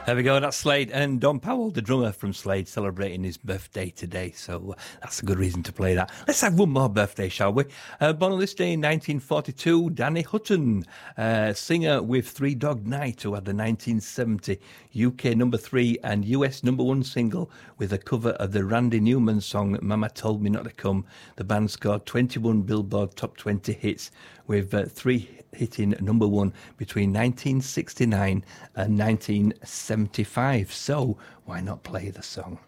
There we go. That's Slade and Don Powell, the drummer from Slade, celebrating his birthday today. So that's a good reason to play that. Let's have one more birthday, shall we? Born on this day in 1942, Danny Hutton, singer with Three Dog Night, who had the 1970 UK number 3 and US number 1 single with a cover of the Randy Newman song Mama Told Me Not to Come. The band scored 21 Billboard Top 20 hits, with 3 hitting number 1 between 1969 and 1975. So why not play the song?